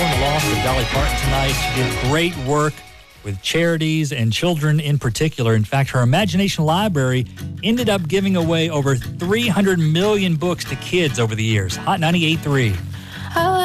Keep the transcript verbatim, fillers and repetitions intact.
mourn the loss of Dolly Parton tonight. She did great work with charities and children in particular. In fact, her Imagination Library ended up giving away over three hundred million books to kids over the years. Hot ninety-eight point three.